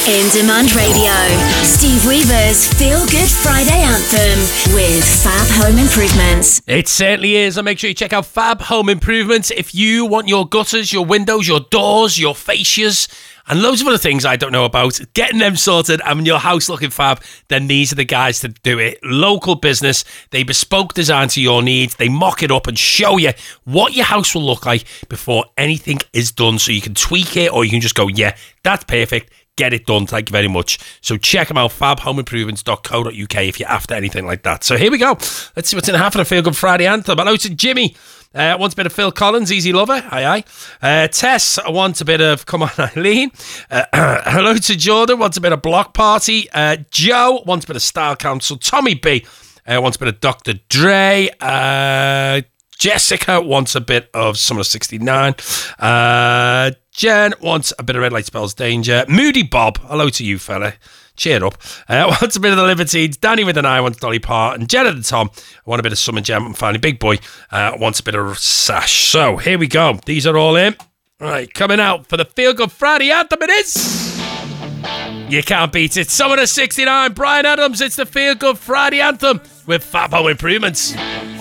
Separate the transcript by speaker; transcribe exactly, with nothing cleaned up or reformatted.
Speaker 1: In Demand Radio, Steve Weaver's Feel Good Friday Anthem with Fab Home Improvements.
Speaker 2: It certainly is, and make sure you check out Fab Home Improvements if you want your gutters, your windows, your doors, your fascias, and loads of other things I don't know about. Getting them sorted and your house looking fab, then these are the guys to do it. Local business, they bespoke design to your needs, they mock it up and show you what your house will look like before anything is done, so you can tweak it or you can just go, yeah, that's perfect. Get it done. Thank you very much. So check them out, fab home improvements dot co dot uk if you're after anything like that. So here we go. Let's see what's in half of the Feel Good Friday Anthem. Hello to Jimmy. Uh, wants a bit of Phil Collins, Easy Lover. Aye, aye. Uh, Tess wants a bit of Come On Eileen. Uh, hello to Jordan. Wants a bit of Block Party. Uh, Joe wants a bit of Style Council. Tommy B uh, wants a bit of Doctor Dre. Uh, Jessica wants a bit of Summer sixty-nine. Uh, Jen wants a bit of Red Light Spells Danger. Moody Bob, hello to you, fella. Cheer up. Uh, wants a bit of the Libertines. Danny with an eye wants Dolly Parton. Jen and Tom want a bit of Summer Jam. And finally, Big Boy uh, wants a bit of Sash. So here we go. These are all in. All right, coming out for the Feel Good Friday Anthem. It is. You can't beat it. Summer sixty-nine. Brian Adams. It's the Feel Good Friday Anthem with Fab Home Improvements.